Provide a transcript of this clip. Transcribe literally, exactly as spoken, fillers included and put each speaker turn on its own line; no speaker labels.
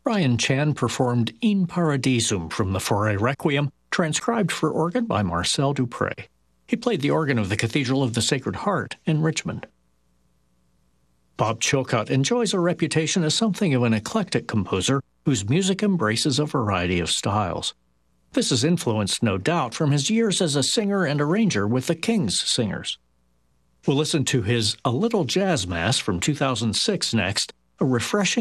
Brian Chan performed In Paradisum from the Fauré Requiem, transcribed for organ by Marcel Dupré. He played the organ of the Cathedral of the Sacred Heart in Richmond. Bob Chilcott enjoys a reputation as something of an eclectic composer whose music embraces a variety of styles. This is influenced, no doubt, from his years as a singer and arranger with the King's Singers. We'll listen to his A Little Jazz Mass from two thousand six next, a refreshing